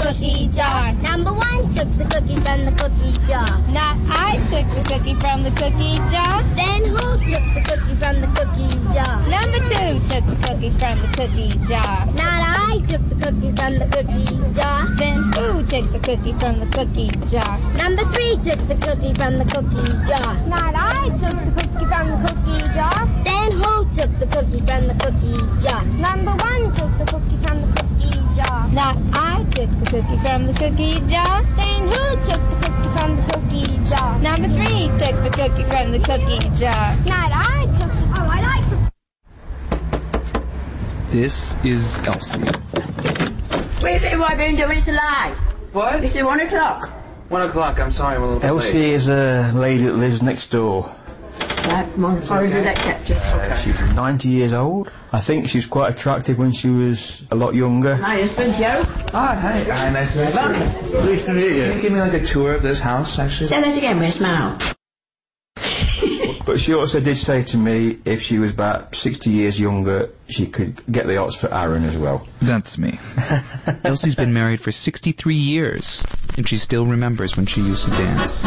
cookie jar. Number 1 took the cookie from the cookie jar. Not I took the cookie from the cookie jar. Then who took the cookie from the cookie jar? Number 2 took the cookie from the cookie jar. Not I took the cookie from the cookie jar. Then who took the cookie from the cookie jar? Number 3 took the cookie from the cookie jar. Not I took the cookie from the cookie jar. Then who took the cookie from the cookie jar? Number 1 took the cookie from the cookie jar. Not I took the cookie from the cookie jar. Then who took the cookie from the cookie jar? Number 3 took the cookie from the cookie jar. Not I took the... Oh, I like the... This is Elsie. What do you think I've been doing? It's a lie. What? It's 1 o'clock. 1 o'clock, I'm sorry, I'm a little bit Elsie late. is a lady that lives next door. Right, orange is accepted. She's 90 years old. I think she was quite attractive when she was a lot younger. My husband, Joe. Hi, nice to meet you. Pleased to meet Can you give me like a tour of this house, actually? Say that again, where's Mal? But she also did say to me if she was about 60 years younger, she could get the odds for Aaron as well. That's me. Elsie's been married for 63 years, and she still remembers when she used to dance.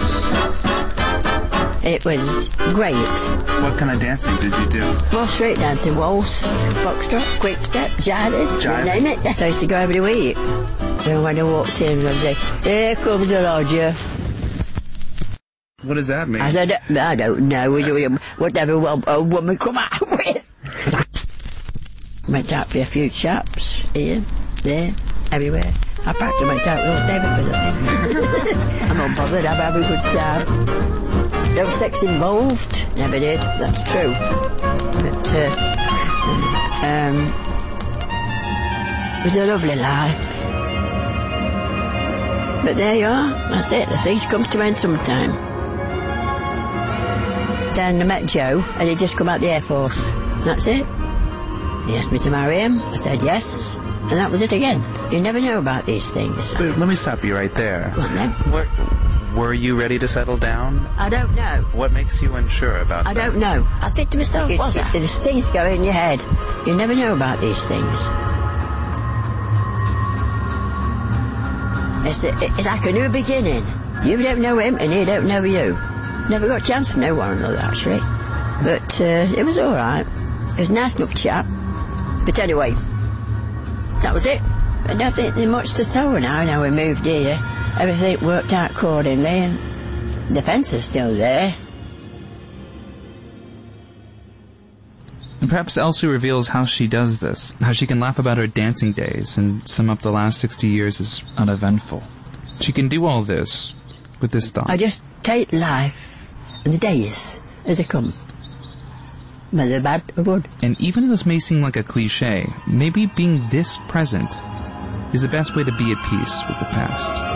It was great. What kind of dancing did you do? Well, street dancing, waltz, foxtrot, quick step, jiving, Jiving? name it. So I used to go every week. And when I walked in, I'd say, here comes the lodger. What does that mean? I said, I don't know, whatever a woman come out with. Went out for a few shops, here, there, everywhere. I practically went out with all David Billett. I'm not bothered, I'm having a good time. There was sex involved, never did, that's true. But, it was a lovely life. But there you are, that's it, the things come to an end sometime. Then I met Joe, and he'd just come out the Air Force. That's it. He asked me to marry him. I said yes. And that was it again. You never know about these things. Wait, let me stop you right there. Go on, then. Were you ready to settle down? I don't know. What makes you unsure about I that? don't know. I think to myself, was that? There's things go in your head. You never know about these things. It's like a new beginning. You don't know him, and he don't know you. Never got a chance to know one another, actually. But it was all right. It was a nice enough chap. But anyway, that was it. I don't think there's much to tell now we moved here. Everything worked out accordingly, and the fence is still there. And perhaps Elsie reveals how she does this, how she can laugh about her dancing days and sum up the last 60 years as uneventful. She can do all this with this thought. I just take life and the days as they come. Whether bad or good. And even though this may seem like a cliche, maybe being this present is the best way to be at peace with the past.